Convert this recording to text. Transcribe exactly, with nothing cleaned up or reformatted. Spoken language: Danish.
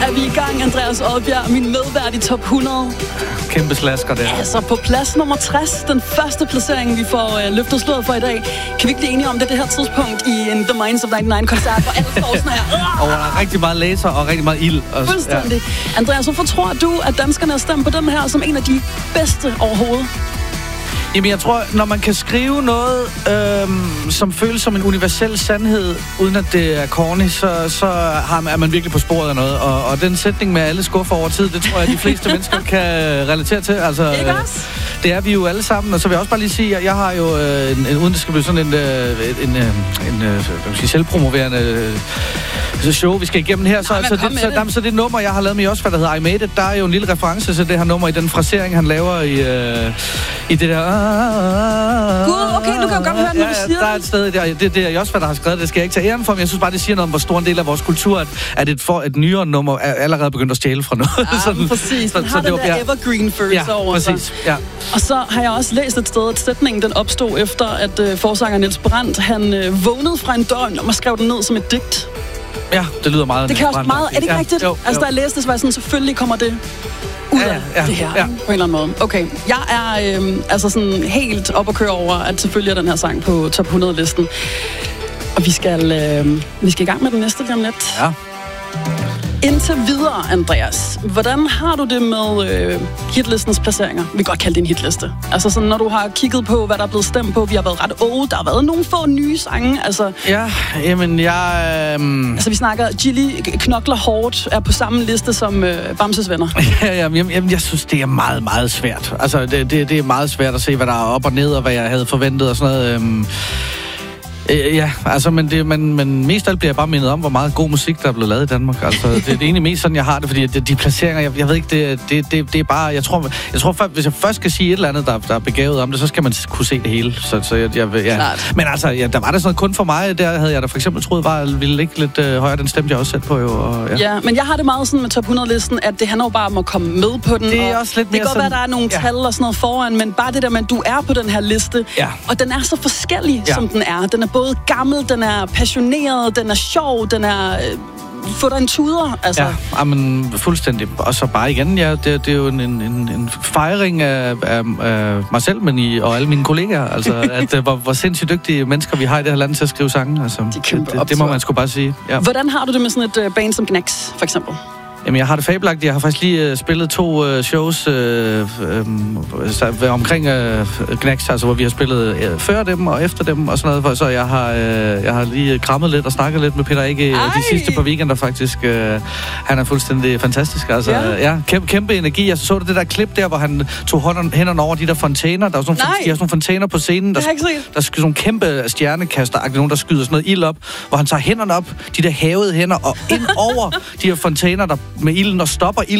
er vi i gang, Andreas Odbjerg, min medvært i top hundrede. Kæmpe slasker der. Altså på plads nummer tres, den første placering, vi får øh, løftet slået for i dag. Kan vi ikke blive enige om det, det her tidspunkt i en The Minds of nioghalvfems-koncert, hvor alle står sådan her. Og der er rigtig meget laser og rigtig meget ild. Og, Fuldstændig. Ja. Andreas, hvorfor tror du, at danskerne har stemt på den her som en af de bedste overhovedet? Jamen, jeg tror, når man kan skrive noget, øhm, som føles som en universel sandhed, uden at det er corny, så, så har man, er man virkelig på sporet af noget. Og, og den sætning med alle skuffer over tid, det tror jeg, de fleste mennesker kan relatere til. Altså, Ikke også? Det er vi jo alle sammen. Og så vil jeg også bare lige sige, at jeg har jo, øh, en, en, uden det skal blive sådan en, øh, en, en, en øh, sige, selvpromoverende øh, show, vi skal igennem her. Så, Nej, så, det, så, det. så det nummer, jeg har lavet med også, hvad der hedder I Made It, der er jo en lille reference til det her nummer i den frasering, han laver i, øh, i det der... Gud, okay, du kan jo godt høre, når ja, du siger der er et sted, der, det, det er også, hvad der har skrevet, det skal jeg ikke tage æren for, men jeg synes bare, det siger noget om, hvor stor en del af vores kultur, at, at et, for, et nyere nummer er allerede begyndt at stjæle fra noget. Ja, sådan, præcis. Den så, har så den det der var, evergreen følelse ja, over sig. præcis, ja. Og så har jeg også læst et sted, at sætningen den opstod efter, at øh, forsanger Niels Brandt, han øh, vågnede fra en døgn og skrev den ned som et digt. Ja, det lyder meget... Det kan også meget... Er det ikke ja, rigtigt? Jo, altså, jo. da jeg læste det, så var jeg sådan, selvfølgelig kommer det ud Ja, af ja, ja, det her, ja. på en eller anden måde. Okay, jeg er øh, altså sådan helt op at køre over, at selvfølgelig er den her sang på top hundrede-listen. Og vi skal, øh, vi skal i gang med den næste lige om lidt. Ja. Indtil videre, Andreas. Hvordan har du det med øh, hitlistens placeringer? Vi kan godt kalde det en hitliste. Altså sådan, når du har kigget på, hvad der er blevet stemt på. Vi har været ret old. Der har været nogle få nye sange. Altså, Ja, jamen jeg... Øh... altså vi snakker, Gilly knokler hårdt, er på samme liste som øh, Bamses venner. Ja, jamen, jamen, jeg synes, det er meget, meget svært. Altså, det, det, det er meget svært at se, hvad der er op og ned, og hvad jeg havde forventet og sådan noget. Øhm, øh, ja, altså, men, det, men, men mest af alt bliver jeg bare mindet om, hvor meget god musik, der er blevet lavet i Danmark. Altså, det, det er egentlig mest sådan, jeg har det, fordi de, de placeringer, jeg, jeg ved ikke, det, det, det, det er bare... Jeg tror, jeg tror hvis jeg først skal sige et eller andet, der, der er begavet om det, så skal man kunne se det hele. Så, så jeg, jeg, ja. Men altså, ja, der var der sådan noget kun for mig. Der havde jeg da for eksempel troet, var ville ligge lidt øh, højere. Den stemte jeg også selv på, jo. Og, ja. Ja, men jeg har det meget sådan med top hundrede-listen, at det handler jo bare om at komme med på den. Det er og også lidt det kan mere godt være, sådan- der er nogle ja. tal og sådan noget foran, men bare det der med, at du er på den her liste, Ja. og den er så forskellig, Ja. som den er. Den er både gammel, den er passioneret, den er sjov, den er... Øh, få dig en tuder, altså. Ja, men fuldstændig. Og så bare igen, ja, det, det er jo en, en, en fejring af, af, af mig selv, men i, og alle mine kollegaer. Altså, at hvor, hvor sindssygt dygtige mennesker vi har i det her land til at skrive sange. Altså, De kæmpe det, det, det må optur. man sgu bare sige. Ja. Hvordan har du det med sådan et uh, band som Knacks, for eksempel? Jamen, jeg har det fabelagtigt. Jeg har faktisk lige uh, spillet to uh, shows uh, um, så, omkring uh, Knacks, altså hvor vi har spillet uh, før dem og efter dem og sådan noget. Så jeg har, uh, jeg har lige krammet lidt og snakket lidt med Peter Ikke uh, de sidste par weekender faktisk. Uh, han er fuldstændig fantastisk. Altså, Ja. ja, kæmpe, kæmpe energi. Jeg så det der klip der, hvor han tog hånden, hænderne over de der fontæner. Der er sådan nogle, de har sådan nogle fontæner på scenen. Der, Det har jeg ikke set. der er sådan nogle kæmpe stjernekaster, nogen der skyder sådan noget ild op, hvor han tager hænderne op, de der hævede hænder, og ind over de her fontæner, der med ilden og stopper ilden